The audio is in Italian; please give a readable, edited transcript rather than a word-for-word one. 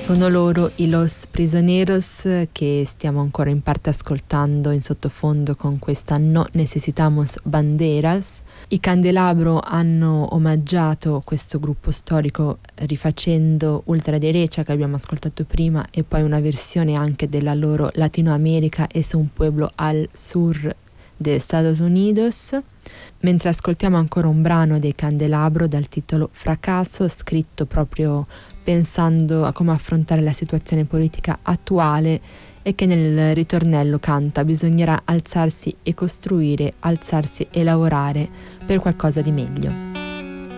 Sono loro i Los Prisioneros che stiamo ancora in parte ascoltando in sottofondo con questa No Necesitamos Banderas. I Candelabro hanno omaggiato questo gruppo storico rifacendo Ultraderecha che abbiamo ascoltato prima e poi una versione anche della loro Latinoamerica es un pueblo al sur de Estados Unidos. Mentre ascoltiamo ancora un brano dei Candelabro dal titolo Fracasso, scritto proprio pensando a come affrontare la situazione politica attuale e che nel ritornello canta: bisognerà alzarsi e costruire, alzarsi e lavorare per qualcosa di meglio.